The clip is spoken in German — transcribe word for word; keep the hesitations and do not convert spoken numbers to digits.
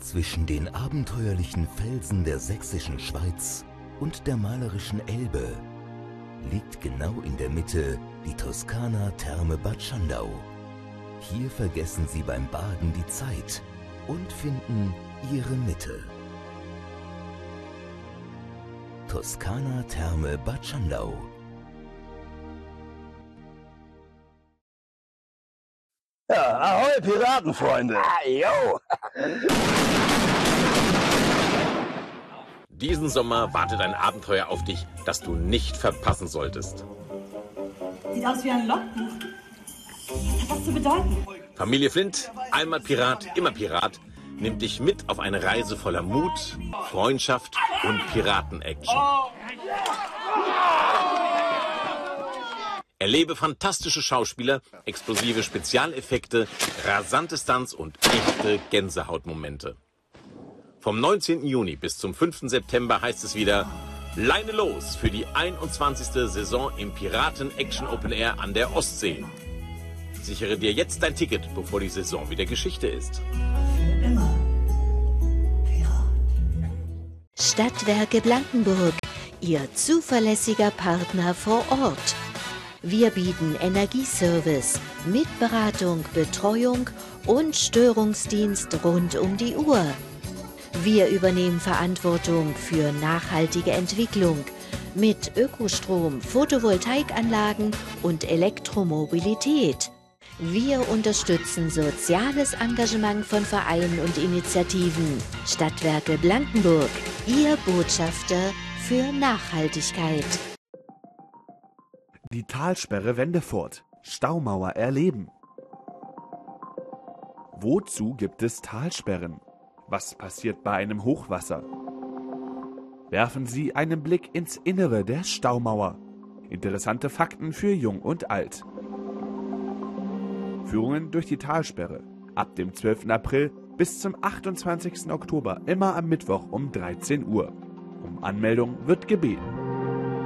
Zwischen den abenteuerlichen Felsen der sächsischen Schweiz und der malerischen Elbe liegt genau in der Mitte die Toskana Therme Bad Schandau. Hier vergessen Sie beim Baden die Zeit und finden Ihre Mitte. Toskana Therme Bad Schandau. Ja, ahoi Piratenfreunde! Ah, jo. Diesen Sommer wartet ein Abenteuer auf dich, das du nicht verpassen solltest. Sieht aus wie ein Logbuch. Was hat das zu bedeuten? Familie Flint, einmal Pirat, immer Pirat, nimmt dich mit auf eine Reise voller Mut, Freundschaft und Piraten-Action. Erlebe fantastische Schauspieler, explosive Spezialeffekte, rasante Stunts und echte Gänsehautmomente. Vom neunzehnten Juni bis zum fünften September heißt es wieder Leine los für die einundzwanzigste Saison im Piraten Action Open Air an der Ostsee. Sichere dir jetzt dein Ticket, bevor die Saison wieder Geschichte ist. Immer. Stadtwerke Blankenburg, Ihr zuverlässiger Partner vor Ort. Wir bieten Energieservice mit Beratung, Betreuung und Störungsdienst rund um die Uhr. Wir übernehmen Verantwortung für nachhaltige Entwicklung mit Ökostrom, Photovoltaikanlagen und Elektromobilität. Wir unterstützen soziales Engagement von Vereinen und Initiativen. Stadtwerke Blankenburg, Ihr Botschafter für Nachhaltigkeit. Die Talsperre Wendefurt. Staumauer erleben. Wozu gibt es Talsperren? Was passiert bei einem Hochwasser? Werfen Sie einen Blick ins Innere der Staumauer. Interessante Fakten für Jung und Alt. Führungen durch die Talsperre. Ab dem zwölften April bis zum achtundzwanzigsten Oktober, immer am Mittwoch um dreizehn Uhr. Um Anmeldung wird gebeten.